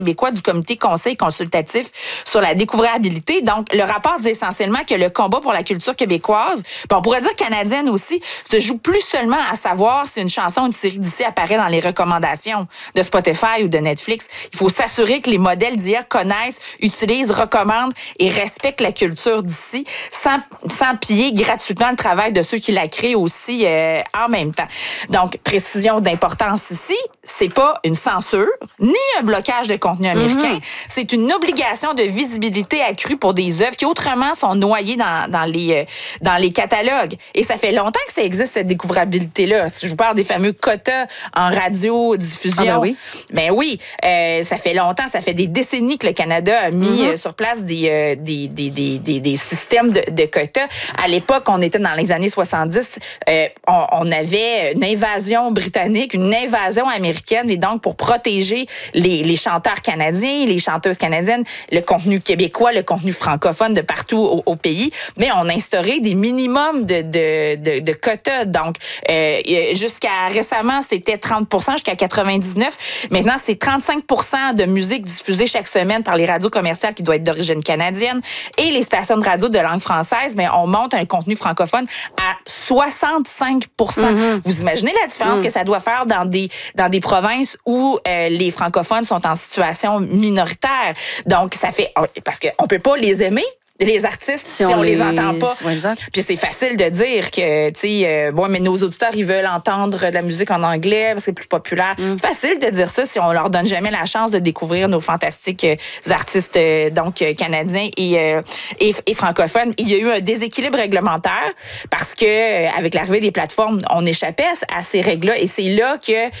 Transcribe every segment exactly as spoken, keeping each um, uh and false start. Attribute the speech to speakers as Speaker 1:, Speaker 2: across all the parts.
Speaker 1: québécois du comité conseil consultatif sur la découvrabilité. Donc, le rapport dit essentiellement que le combat pour la culture québécoise, puis on pourrait dire canadienne aussi, se joue plus seulement à savoir si une chanson ou une série d'ici apparaît dans les recommandations de Spotify ou de Netflix. Il faut s'assurer que les modèles d'I A connaissent, utilisent, recommandent et respectent la culture d'ici sans, sans piller gratuitement le travail de ceux qui la créent aussi euh, en même temps. Donc, précision d'importance ici, c'est pas une censure, ni un blocage de contenu américain. Mm-hmm. C'est une obligation de visibilité accrue pour des œuvres qui autrement sont noyées dans, dans, les, euh, dans les catalogues. Et ça fait longtemps que ça existe, cette découvrabilité-là. Si je vous parle des fameux quotas en radiodiffusion.
Speaker 2: Ah ben oui.
Speaker 1: Ben oui, euh, ça fait longtemps, ça fait des décennies que le Canada a mis mm-hmm. euh, sur place des, euh, des, des, des, des, des systèmes de, de quotas. À l'époque, on était dans les années soixante-dix, euh, on, on avait une invasion britannique, une invasion américaine, et donc pour protéger les, les chanteurs canadiens, les chanteuses canadiennes, le contenu québécois, le contenu francophone de partout au, au pays, mais on a instauré des minimums de, de, de, de quotas. Donc, euh, jusqu'à récemment, c'était trente pour cent, jusqu'à quatre-vingt-dix-neuf. Maintenant, c'est trente-cinq pour cent de musique diffusée chaque semaine par les radios commerciales qui doit être d'origine canadienne et les stations de radio de langue française, mais on monte un contenu francophone à soixante-cinq pour cent. Mm-hmm. Vous imaginez la différence mm. que ça doit faire dans des, dans des provinces où euh, les francophones sont en situation minoritaire. Donc, ça fait... Parce qu'on peut pas les aimer, les artistes, si, si on, on les... les entend pas. Ouais, puis c'est facile de dire que, tu sais, euh, bon, mais nos auditeurs, ils veulent entendre de la musique en anglais parce que c'est plus populaire. Mm. Facile de dire ça si on leur donne jamais la chance de découvrir nos fantastiques euh, artistes, euh, donc, euh, canadiens et, euh, et, et francophones. Il y a eu un déséquilibre réglementaire parce que, euh, avec l'arrivée des plateformes, on échappait à ces règles-là. Et c'est là que euh,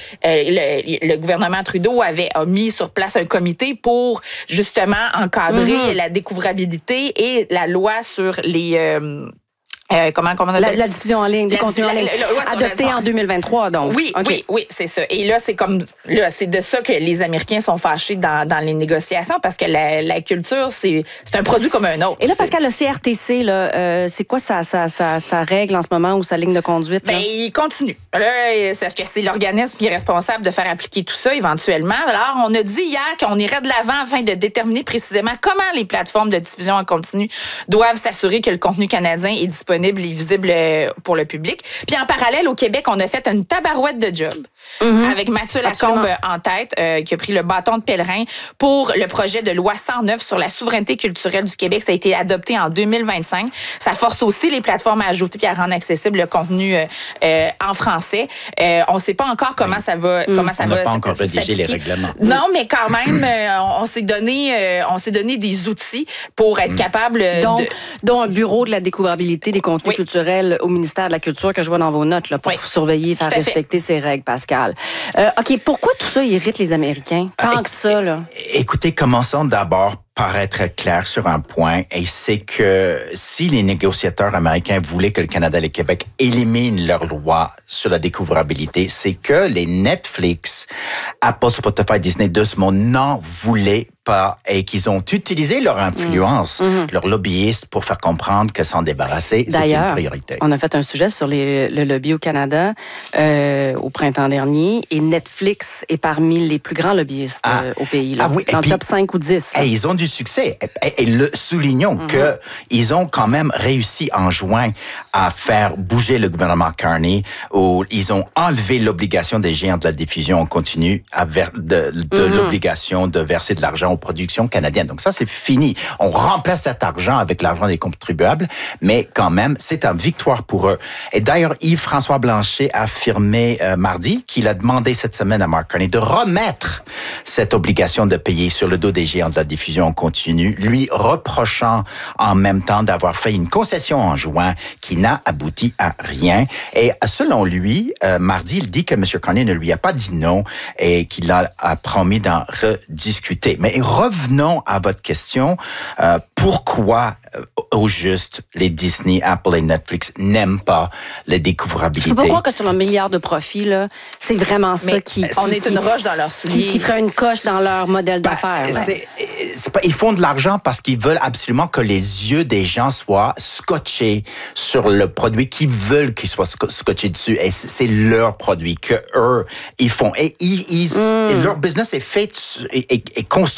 Speaker 1: le, le gouvernement Trudeau avait a mis sur place un comité pour, justement, encadrer mm-hmm. la découvrabilité et la loi sur les... Euh, Euh, comment, comment on appelle?
Speaker 2: La, la diffusion en ligne, des contenus en ligne. Adoptée en deux mille vingt-trois, donc.
Speaker 1: Oui, okay. oui, oui, c'est ça. Et là, c'est comme, là, c'est de ça que les Américains sont fâchés dans, dans les négociations parce que la, la culture, c'est, c'est un produit comme un autre.
Speaker 2: Et là, Pascal, le C R T C, là, euh, c'est quoi sa, sa, sa, sa règle en ce moment ou sa ligne de conduite? Là?
Speaker 1: Ben, il continue. Là, c'est, c'est l'organisme qui est responsable de faire appliquer tout ça éventuellement. Alors, on a dit hier qu'on irait de l'avant afin de déterminer précisément comment les plateformes de diffusion en continu doivent s'assurer que le contenu canadien est disponible et visible pour le public. Puis en parallèle, au Québec, on a fait une tabarouette de job mm-hmm. avec Mathieu Lacombe Absolument. en tête, euh, qui a pris le bâton de pèlerin pour le projet de loi cent neuf sur la souveraineté culturelle du Québec. Ça a été adopté en deux mille vingt-cinq. Ça force aussi les plateformes à ajouter et à rendre accessible le contenu euh, euh, en français. Euh, on ne sait pas encore comment oui. ça va mm. comment ça
Speaker 3: on
Speaker 1: va
Speaker 3: n'a pas encore rédigé les règlements.
Speaker 1: Non, mais quand même, euh, on, on s'est donné euh, on s'est donné des outils pour être mm. capable
Speaker 2: donc,
Speaker 1: de...
Speaker 2: dont un bureau de la découvrabilité des contenus oui. culturels au ministère de la Culture que je vois dans vos notes là, pour oui. surveiller, faire respecter fait. ces règles, Pascal. Euh, OK, pourquoi tout ça irrite les Américains? Tant euh, que ça, là.
Speaker 3: Écoutez, commençons d'abord par être clair sur un point, et c'est que si les négociateurs américains voulaient que le Canada et le Québec éliminent leur loi sur la découvrabilité, c'est que les Netflix, Apple, Spotify, Disney de ce monde n'en voulaient pas et qu'ils ont utilisé leur influence, mmh. leurs lobbyistes pour faire comprendre que s'en débarrasser, c'est une priorité.
Speaker 2: On a fait un sujet sur les, le lobby au Canada euh, au printemps dernier, et Netflix est parmi les plus grands lobbyistes ah. euh, au pays, là, ah oui, dans le puis, top cinq ou dix.
Speaker 3: Et ils ont du succès. Et, et le, soulignons mm-hmm. qu'ils ont quand même réussi en juin à faire bouger le gouvernement Carney, où ils ont enlevé l'obligation des géants de la diffusion en continu à ver, de, de mm-hmm. l'obligation de verser de l'argent aux productions canadiennes. Donc ça, c'est fini. On remplace cet argent avec l'argent des contribuables, mais quand même, c'est une victoire pour eux. Et d'ailleurs, Yves-François Blanchet a affirmé euh, mardi qu'il a demandé cette semaine à Mark Carney de remettre cette obligation de payer sur le dos des géants de la diffusion en continu, lui reprochant en même temps d'avoir fait une concession en juin qui n'a abouti à rien. Et selon lui, euh, mardi, il dit que M. Carney ne lui a pas dit non et qu'il a, a promis d'en rediscuter. Mais revenons à votre question. Euh, pourquoi, euh, au juste, les Disney, Apple et Netflix n'aiment pas la découvrabilité?
Speaker 2: Je peux pas croire que sur un milliard de profits, là, c'est vraiment ça
Speaker 1: Mais
Speaker 2: qui...
Speaker 1: On qui, est une roche dans leur soulier.
Speaker 2: Qui, qui ferait une coche dans leur modèle ben, d'affaires.
Speaker 3: C'est, c'est pas, ils font de l'argent parce qu'ils veulent absolument que les yeux des gens soient scotchés sur le produit, qu'ils veulent qu'ils soient scotchés dessus. Et c'est leur produit que eux, ils font. Et, ils, ils, mm. et leur business est fait, est, est construit